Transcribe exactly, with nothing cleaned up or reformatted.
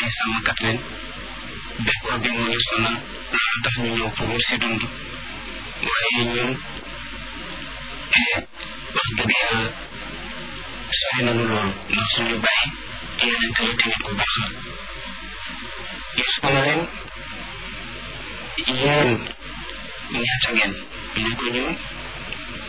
ay sàmmkat leen bekkoor bi moo ñu sonal loolu tax ñu ñëw pour wut si dund waaye ñun wax dëgg yàlla sori nañu loolu ndax suñu bàyyi yonent la tamit ku baax la Yuusufa na leen yéen ñaata ngeen ñu ne ko ñun